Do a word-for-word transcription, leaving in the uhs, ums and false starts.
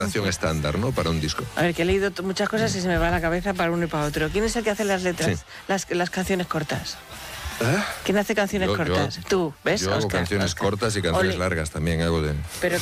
Canción estándar, ¿no? Para un disco. A ver, que he leído muchas cosas y se me va la cabeza para uno y para otro. ¿Quién es el que hace las letras? Sí. Las, las canciones cortas. ¿Eh? ¿Quién hace canciones Yo- cortas? yo- Tú, ¿ves? Yo hago Oscar, canciones Oscar. cortas y canciones Ole. largas también hago de... Pero